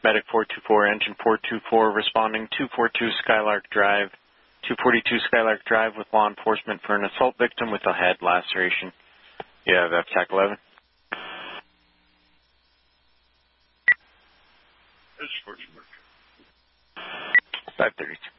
Medic 424, engine 424, responding 242 Skylark Drive. 242 Skylark Drive with law enforcement for an assault victim with a head laceration. Yeah, that's TAC 11. That's 14. 532.